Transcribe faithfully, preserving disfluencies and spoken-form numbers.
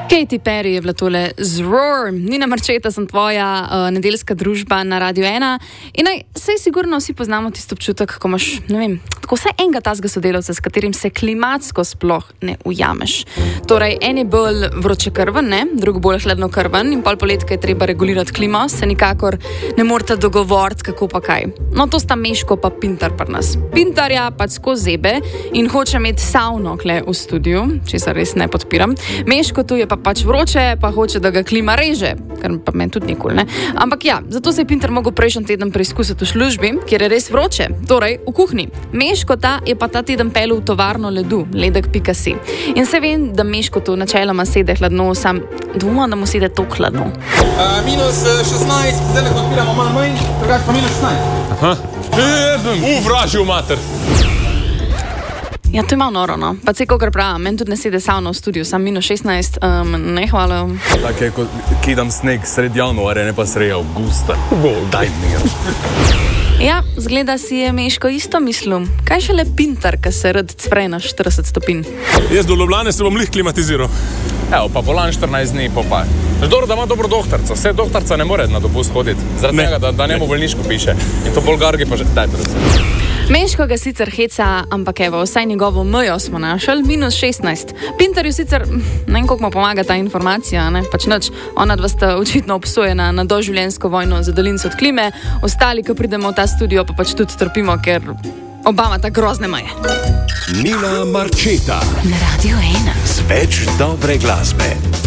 Katy Perry je bila tole z Roar, Nina Marčeta sem tvoja uh, nedeljska družba na Radio ena. In naj, sej sigurno vsi poznamo tisto občutek, ko imaš, ne vem, tako vsaj enega tazga sodelavca, s katerim se klimatsko sploh ne ujameš. Torej, en je bolj vročekrven, ne, drug bolj hladnokrven in pol poletka je treba regulirati klimo, se nikakor ne morete dogovoriti, kako pa kaj. No, to sta Meško pa Pintar pri nas. Pintarja pač skozi zebe in hoče imeti savno kle v studiu, česar res ne podpiram. Meško tu je pa pač vroče, pa hoče, da ga klima reže, kar pa meni tudi nikoli, ne. Ampak ja, zato se je Pintar mogel prejšnji teden preizkusiti v službi, kjer je res vroče, torej v kuhinji. Meško ta je pa ta teden pelil v tovarno ledu, ledek pika si. In se vem, da Meško tu načeloma sede hladno, sam dvomam, da mu sede to hladno. Uh, minus šestnajst, zdaj lahko odpiramo malo manj, drugače pa minus šestnajst. Aha, jedem, uvražil mater. Ja, to je malo noro, no. Pa se kakor pravim, meni tudi ne sede savno v studiu, sam minus šestnajst, um, ne hvala. Tako je, kot kidam sneg sred januarja, ne pa sred avgusta. Bo, daj mir. Ja, zgleda si je Meško isto mislil. Kaj šele Pintar, ki se rad cvre na štirideset stopinj? Jaz do Ljubljane se bom lih klimatiziral. Evo, pa volan štirinajst dni, pa pa. Dobro, da ima dobro doktorca. Vse doktorca ne more na dopust hoditi. Zaradi tega, da, da njemu bolniško piše. In to bolgargi pa že... Daj, predvsem. Meško ga sicer heca, ampak evo, vsaj njegovo mejo smo našli, minus šestnajst. Pintarju sicer, ne vem, koliko mu pomaga ta informacija, ne, pač nič. Ona dva sta očitno obsojena na doživljenjsko vojno za daljince od klime, ostali, ko pridemo v ta studio, pa pač tudi trpimo, ker oba ima ta grozne meje. Nina Marčeta na Radio ena. Z več dobre glasbe.